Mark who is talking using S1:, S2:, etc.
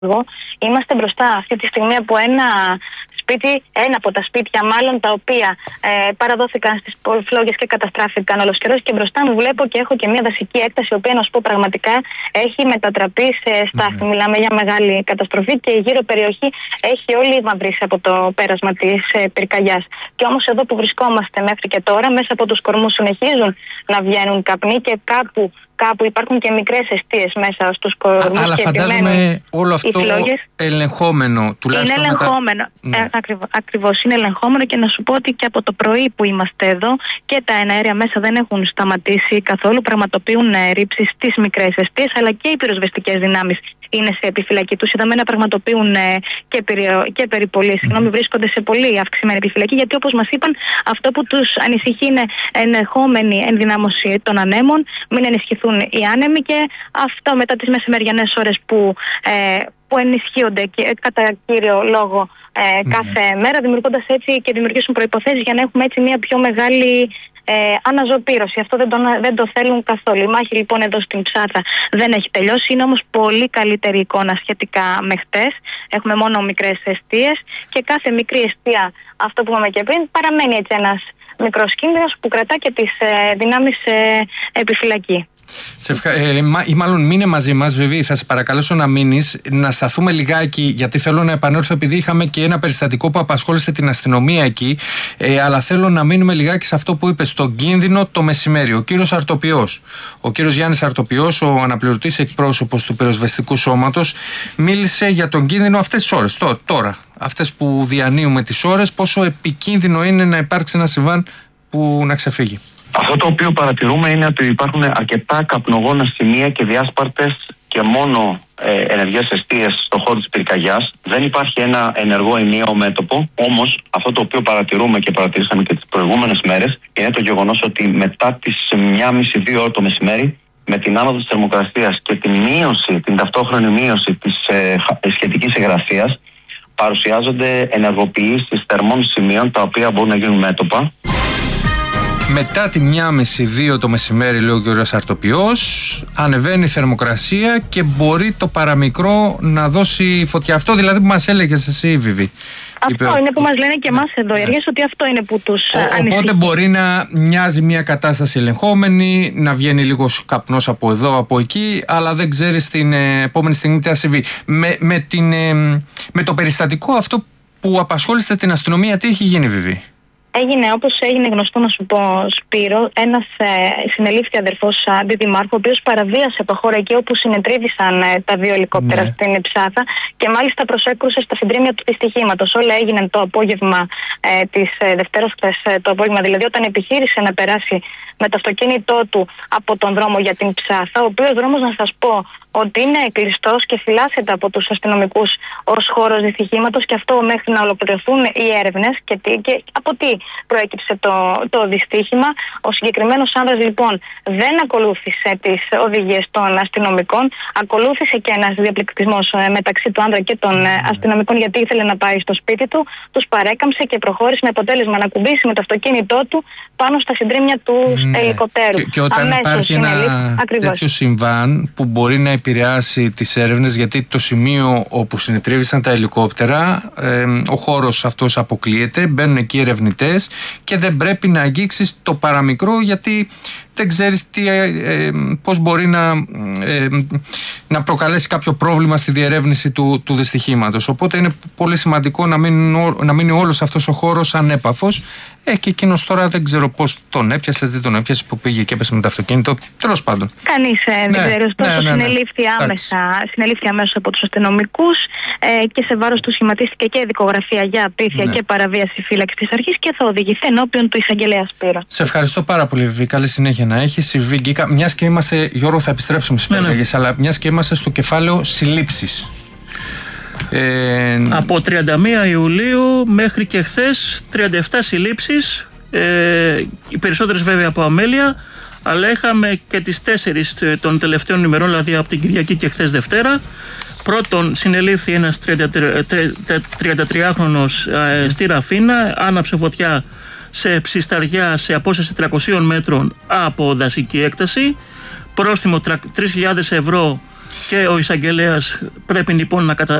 S1: Είμαστε μπροστά αυτή τη στιγμή από ένα από τα σπίτια μάλλον, τα οποία παραδόθηκαν στις φλόγες και καταστράφηκαν ολοσχερώς, και μπροστά μου βλέπω και έχω και μια δασική έκταση, η οποία, να σου πω πραγματικά, έχει μετατραπεί σε στάθη. Μιλάμε για μεγάλη καταστροφή και η γύρω περιοχή έχει όλη μαυρίσει από το πέρασμα της πυρκαγιάς. Και όμως εδώ που βρισκόμαστε μέχρι και τώρα, μέσα από τους κορμούς συνεχίζουν να βγαίνουν καπνοί και κάπου υπάρχουν και μικρές εστίες μέσα στους κορμούς.
S2: Αλλά
S1: και
S2: φαντάζομαι όλο αυτό ελεγχόμενο, τουλάχιστον.
S1: Είναι ελεγχόμενο. Ακριβώς, είναι ελεγχόμενο, και να σου πω ότι και από το πρωί που είμαστε εδώ και τα εναέρια μέσα δεν έχουν σταματήσει καθόλου. Πραγματοποιούν ρήψεις στις μικρές εστίες, αλλά και οι πυροσβεστικές δυνάμεις είναι σε επιφυλακή. Τους είδαμε να πραγματοποιούν και περιπολίες. Βρίσκονται σε πολύ αυξημένη επιφυλακή, γιατί, όπως μας είπαν, αυτό που τους ανησυχεί είναι ενδεχόμενη ενδυνάμωση των ανέμων, μην ενισχυθούν οι άνεμοι, και αυτό μετά τις μεσημεριανές ώρες που ενισχύονται κατά κύριο λόγο κάθε μέρα, δημιουργώντας έτσι και δημιουργήσουν προϋποθέσεις για να έχουμε έτσι μια πιο μεγάλη αναζωπήρωση. Αυτό δεν το θέλουν καθόλου. Η μάχη λοιπόν εδώ στην Ψάθα δεν έχει τελειώσει. Είναι όμως πολύ καλύτερη εικόνα σχετικά με χτες. Έχουμε μόνο μικρές εστίες, και κάθε μικρή εστία, αυτό που είπαμε και πριν, παραμένει έτσι ένας μικρός κίνδυνος που κρατά και τις δυνάμεις επιφυλακή.
S2: Ή μάλλον μείνε μαζί μας, Βιβί, θα σε παρακαλέσω να μείνεις, να σταθούμε λιγάκι, γιατί θέλω να επανέλθω, επειδή είχαμε και ένα περιστατικό που απασχόλησε την αστυνομία εκεί, αλλά θέλω να μείνουμε λιγάκι σε αυτό που είπε, στον κίνδυνο το μεσημέρι. Ο κύριος Αρτοποιός, ο κύριος Γιάννης Αρτοποιός, ο αναπληρωτής εκπρόσωπος του πυροσβεστικού σώματος, μίλησε για τον κίνδυνο αυτές τις ώρες, τώρα, αυτές που διανύουμε τις ώρες, πόσο επικίνδυνο είναι να υπάρξει ένα συμβάν που να ξεφύγει.
S3: Αυτό το οποίο παρατηρούμε είναι ότι υπάρχουν αρκετά καπνογόνα σημεία και διάσπαρτες και μόνο ενεργές εστίες στον χώρο της πυρκαγιάς. Δεν υπάρχει ένα ενεργό ενιαίο μέτωπο. Όμως αυτό το οποίο παρατηρούμε και παρατηρήσαμε και τις προηγούμενες μέρες είναι το γεγονός ότι μετά τις 1,5-2 ώρες το μεσημέρι, με την άνοδο της θερμοκρασίας και την ταυτόχρονη μείωση της σχετικής υγρασίας, παρουσιάζονται ενεργοποιήσεις θερμών σημείων, τα οποία μπορούν να γίνουν μέτωπα.
S2: Μετά τη 1,5-2 το μεσημέρι, λέει ο κ. Αρτοποιός, ανεβαίνει η θερμοκρασία και μπορεί το παραμικρό να δώσει φωτιά. Αυτό δηλαδή που μας έλεγες εσύ, Βιβί.
S1: Αυτό είναι που μας λένε και εμάς εδώ οι αρχές, ότι αυτό είναι που τους ανησυχεί.
S2: Οπότε μπορεί να μοιάζει μια κατάσταση ελεγχόμενη, να βγαίνει λίγος καπνός από εδώ, από εκεί, αλλά δεν ξέρεις την επόμενη στιγμή τι θα συμβεί. Με το περιστατικό αυτό που απασχόλησε την αστυνομία, τι έχει γίνει, Βιβί?
S1: Έγινε, όπως έγινε γνωστό, να σου πω, Σπύρο, ένας συνελήφθη αδερφός αντιδημάρχου, ο οποίος παραβίασε το χώρο εκεί όπου συνετρίβησαν τα δύο ελικόπτερα στην Ψάθα, και μάλιστα προσέκρουσε στα συντρίμμια του δυστυχήματος. Όλα έγιναν το απόγευμα της Δευτέρας, το απόγευμα δηλαδή, όταν επιχείρησε να περάσει με το αυτοκίνητό του από τον δρόμο για την Ψάθα, ο οποίος δρόμος, να σας πω, ότι είναι κλειστός και φυλάσσεται από τους αστυνομικούς ως χώρος δυστυχήματος, και αυτό μέχρι να ολοκληρωθούν οι έρευνες και από τι προέκυψε το δυστύχημα. Ο συγκεκριμένος άνδρας λοιπόν δεν ακολούθησε τις οδηγίες των αστυνομικών, ακολούθησε και ένας διαπληκτισμός μεταξύ του άνδρα και των αστυνομικών, γιατί ήθελε να πάει στο σπίτι του, τους παρέκαμψε και προχώρησε, με αποτέλεσμα να κουμπίσει με το αυτοκίνητό του πάνω στα συντρίμμια του ελικοπτέρου.
S2: Και όταν υπάρχει ένα τέτοιο συμβάν που μπορεί να επηρεάσει τις έρευνες, γιατί το σημείο όπου συνετρίβησαν τα ελικόπτερα, ο χώρος αυτός αποκλείεται, μπαίνουν εκεί ερευνητές και δεν πρέπει να αγγίξεις το παραμικρό, γιατί δεν ξέρεις πώς μπορεί να προκαλέσει κάποιο πρόβλημα στη διερεύνηση του δυστυχήματος. Οπότε είναι πολύ σημαντικό να μείνει όλος αυτός ο χώρος ανέπαφος. Και εκείνος τώρα δεν ξέρω πώς τον έπιασε, δεν τον έπιασε, που πήγε και έπεσε με το αυτοκίνητο. Τέλος πάντων.
S1: Κανείς δεν ξέρει. Ωστόσο, συνελήφθη αμέσως από τους αστυνομικούς, και σε βάρος του σχηματίστηκε και δικογραφία για απίθεια και παραβίαση φύλαξης της αρχής, και θα οδηγηθεί ενώπιον του εισαγγελέα Σπύρο.
S2: Σε ευχαριστώ πάρα πολύ, Βιβί. Καλή συνέχεια να έχεις. Μιας και είμαστε, Γιώργο, θα επιστρέψουμε στις περιπτώσεις, αλλά μιας και είμαστε στο κεφάλαιο συλλήψεις.
S4: Από 31 Ιουλίου μέχρι και χθες 37 συλλήψεις, οι περισσότερες βέβαια από αμέλεια, αλλά είχαμε και τις 4 των τελευταίων ημερών, δηλαδή από την Κυριακή και χθες Δευτέρα. Πρώτον, συνελήφθη ένας 33χρονος στη Ραφίνα, άναψε φωτιά σε ψισταριά σε απόσταση 300 μέτρων από δασική έκταση. Πρόστιμο 3.000 ευρώ Και ο εισαγγελέας πρέπει λοιπόν